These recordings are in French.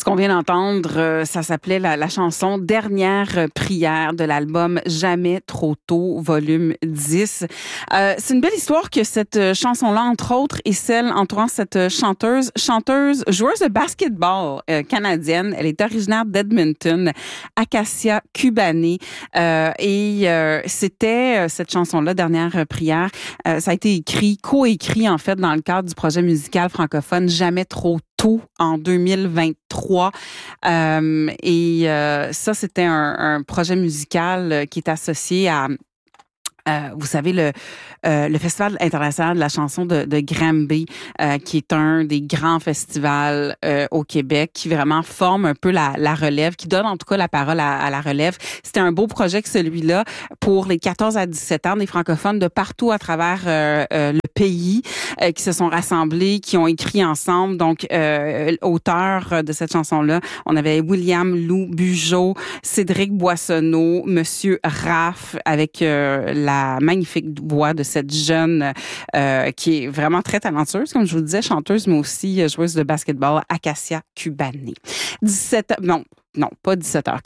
qu'on vient d'entendre, ça s'appelait la chanson Dernière prière de l'album Jamais trop tôt, volume 10. C'est une belle histoire que cette chanson-là, entre autres, est celle entourant cette chanteuse, joueuse de basketball canadienne. Elle est originaire d'Edmonton, Acacia Cubanée. C'était cette chanson-là, Dernière prière. Ça a été coécrit en fait dans le cadre du projet musical francophone Jamais trop tôt en 2023. Ça, c'était un projet musical qui est associé à vous savez, le Festival international de la chanson de Granby, qui est un des grands festivals au Québec, qui vraiment forme un peu la relève, qui donne en tout cas la parole à la relève. C'était un beau projet que celui-là pour les 14 à 17 ans des francophones de partout à travers le pays qui se sont rassemblés, qui ont écrit ensemble. Donc, auteur de cette chanson-là, on avait William Lou Bugeaud, Cédric Boissonneau, Monsieur Raff, avec la magnifique voix de cette jeune qui est vraiment très talentueuse, comme je vous le disais, chanteuse, mais aussi joueuse de basketball, Acacia Cubanée. 15h.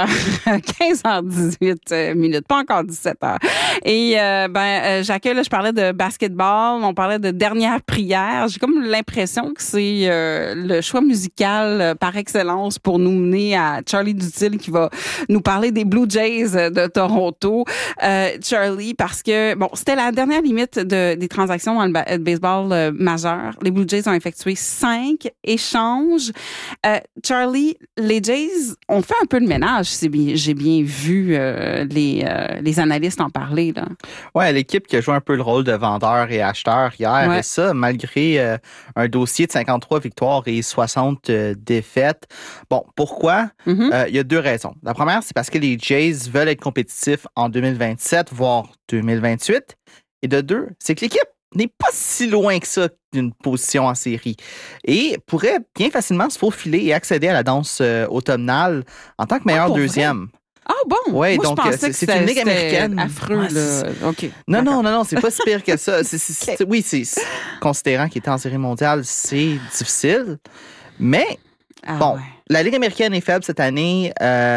15h18 minutes, pas encore 17h. Et j'accueille, là, je parlais de basketball, on parlait de dernière prière. J'ai comme l'impression que c'est le choix musical par excellence pour nous mener à Charlie Dutil qui va nous parler des Blue Jays de Toronto. Charlie, parce que, c'était la dernière limite des transactions dans le baseball majeur. Les Blue Jays ont effectué 5 échanges. Charlie, les Jays on fait un peu de ménage, j'ai bien vu les analystes en parler. Là. Ouais, l'équipe qui a joué un peu le rôle de vendeur et acheteur hier, et ça, malgré un dossier de 53 victoires et 60 défaites. Bon, pourquoi? Il y a 2 raisons. La première, c'est parce que les Jays veulent être compétitifs en 2027, voire 2028. Et de 2, c'est que l'équipe n'est pas si loin que ça d'une position en série et pourrait bien facilement se faufiler et accéder à la danse automnale en tant que meilleur deuxième. Vrai? Ah bon? Oui, donc c'est une ligue américaine. Affreux, là. OK. Non, c'est pas si pire que ça. Oui, considérant qu'il était en série mondiale, c'est difficile. Mais, la ligue américaine est faible cette année.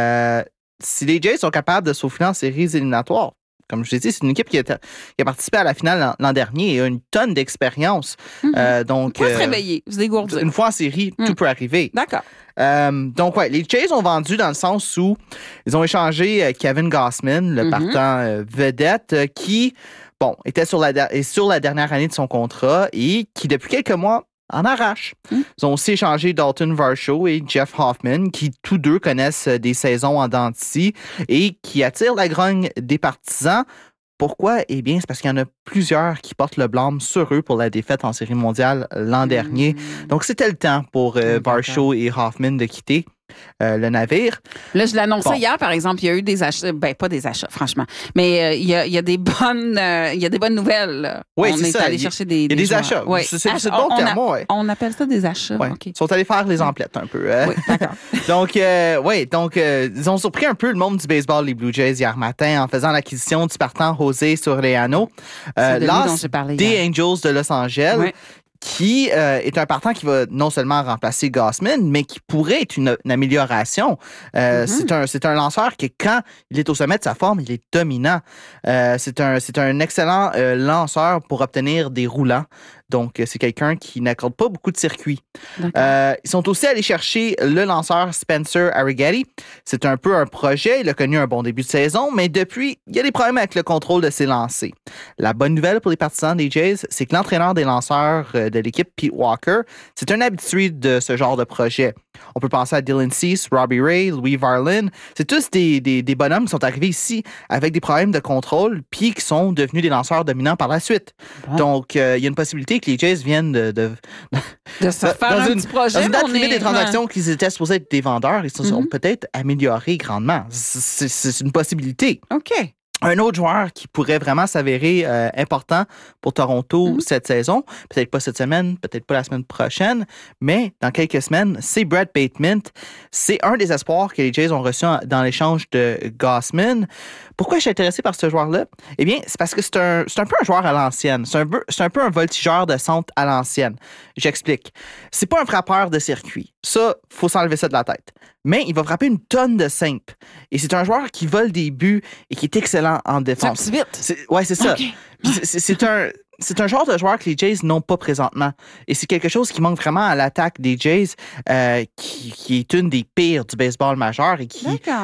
Si les Jays sont capables de se faufiler en séries éliminatoires, comme je l'ai dit, c'est une équipe qui a participé à la finale l'an dernier et a une tonne d'expérience. Donc, faut se réveiller, se dégourdir. Une fois en série, tout peut arriver. D'accord. Donc, les Jays ont vendu dans le sens où ils ont échangé Kevin Gausman, le partant vedette, qui, était sur la dernière année de son contrat et qui, depuis quelques mois, en arrache. Ils ont aussi échangé Dalton Varsho et Jeff Hoffman, qui tous deux connaissent des saisons en dents de scie et qui attirent la grogne des partisans. Pourquoi? Eh bien, c'est parce qu'il y en a plusieurs qui portent le blâme sur eux pour la défaite en série mondiale l'an dernier. Donc, c'était le temps pour Varsho et Hoffman de quitter le navire. Là, je l'annonçais hier, par exemple, il y a eu des achats, pas des achats, franchement, mais il y a des bonnes nouvelles. Là. Oui, on c'est ça. allé chercher des des achats. Ouais. C'est le bon terme, On appelle ça des achats. Ouais. Okay. Ils sont allés faire les emplettes un peu. Oui, d'accord. Donc, ils ont surpris un peu le monde du baseball, les Blue Jays, hier matin, en faisant l'acquisition du partant José Soriano, des Angels de Los Angeles, qui est un partant qui va non seulement remplacer Gausman, mais qui pourrait être une amélioration. C'est un lanceur qui, quand il est au sommet de sa forme, il est dominant. C'est un excellent lanceur pour obtenir des roulants. Donc, c'est quelqu'un qui n'accorde pas beaucoup de circuits. Ils sont aussi allés chercher le lanceur Spencer Arrighetti. C'est un peu un projet. Il a connu un bon début de saison, mais depuis, il y a des problèmes avec le contrôle de ses lancers. La bonne nouvelle pour les partisans des Jays, c'est que l'entraîneur des lanceurs de l'équipe, Pete Walker, c'est un habitué de ce genre de projet. On peut penser à Dylan Cease, Robbie Ray, Louis Varlin. C'est tous des bonhommes qui sont arrivés ici avec des problèmes de contrôle puis qui sont devenus des lanceurs dominants par la suite. Donc, il y a une possibilité que les Jays viennent de se faire un petit projet. Dans une date limite des transactions qu'ils étaient supposés être des vendeurs, ils se sont peut-être améliorés grandement. C'est une possibilité. OK. Un autre joueur qui pourrait vraiment s'avérer important pour Toronto cette saison, peut-être pas cette semaine, peut-être pas la semaine prochaine, mais dans quelques semaines, c'est Brad Bateman. C'est un des espoirs que les Jays ont reçu dans l'échange de Gausman. Pourquoi je suis intéressé par ce joueur-là? Eh bien, c'est parce que c'est un peu un joueur à l'ancienne. C'est un peu un voltigeur de centre à l'ancienne. J'explique. C'est pas un frappeur de circuit. Ça, faut s'enlever ça de la tête. Mais il va frapper une tonne de simple. Et c'est un joueur qui vole des buts et qui est excellent en défense. C'est vite. Ouais, c'est ça. Okay. C'est un genre de joueur que les Jays n'ont pas présentement. Et c'est quelque chose qui manque vraiment à l'attaque des Jays, qui est une des pires du baseball majeur et qui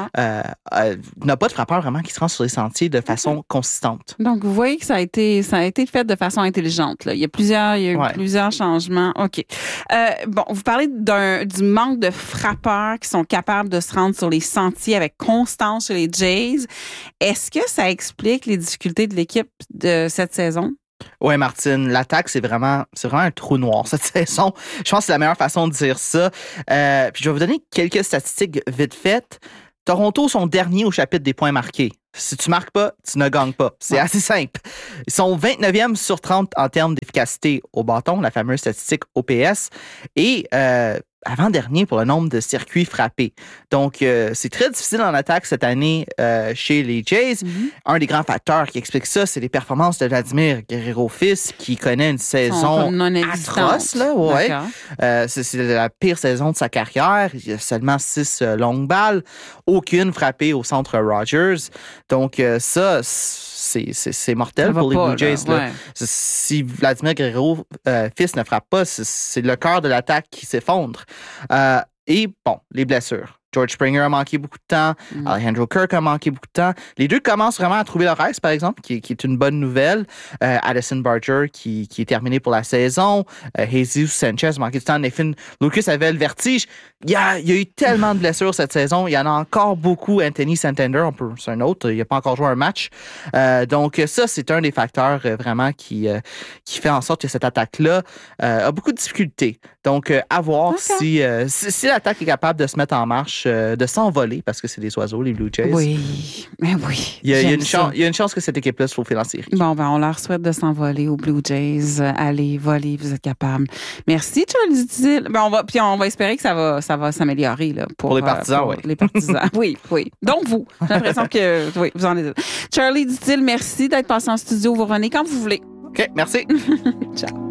n'a pas de frappeur vraiment qui se rend sur les sentiers de façon consistante. Donc, vous voyez que ça a été fait de façon intelligente. Là. Il y a eu plusieurs changements. OK. Bon, vous parlez du manque de frappeurs qui sont capables de se rendre sur les sentiers avec constance chez les Jays. Est-ce que ça explique les difficultés de l'équipe de cette saison? Oui, Martine, l'attaque, c'est vraiment un trou noir cette saison. Je pense que c'est la meilleure façon de dire ça. Puis je vais vous donner quelques statistiques vite faites. Toronto sont derniers au chapitre des points marqués. Si tu marques pas, tu ne gagnes pas. C'est assez simple. Ils sont 29e sur 30 en termes d'efficacité au bâton, la fameuse statistique OPS, et avant-dernier pour le nombre de circuits frappés. Donc, c'est très difficile en attaque cette année chez les Jays. Mm-hmm. Un des grands facteurs qui explique ça, c'est les performances de Vladimir Guerrero fils, qui connaît une saison atroce. Là, ouais. C'est la pire saison de sa carrière. Il y a seulement 6 longues balles, aucune frappée au centre Rogers. Donc, ça, c'est mortel pour les Blue Jays. Là. Si Vladimir Guerrero fils ne frappe pas, c'est le cœur de l'attaque qui s'effondre. Et bon, les blessures. George Springer a manqué beaucoup de temps. Alejandro Kirk a manqué beaucoup de temps. Les deux commencent vraiment à trouver leur axe, par exemple, qui est une bonne nouvelle. Addison Barger, qui est terminé pour la saison. Jesus Sanchez a manqué de temps. Nathan Lucas avait le vertige. Il y a eu tellement de blessures cette saison. Il y en a encore beaucoup. Anthony Santander, c'est un autre. Il n'a pas encore joué un match. Donc ça, c'est un des facteurs vraiment qui fait en sorte que cette attaque-là a beaucoup de difficultés. Donc, à voir si l'attaque est capable de se mettre en marche, de s'envoler, parce que c'est des oiseaux, les Blue Jays. Oui, mais oui. Il y a une chance que cette équipe-là se faufile en série. Bon, on leur souhaite de s'envoler aux Blue Jays. Allez, volez, vous êtes capables. Merci, Charlie Dill. On va espérer que ça va s'améliorer là, pour les partisans, oui. Les partisans, oui. Donc, vous, j'ai l'impression que vous en êtes. Charlie Dill, merci d'être passé en studio. Vous revenez quand vous voulez. OK, merci. Ciao.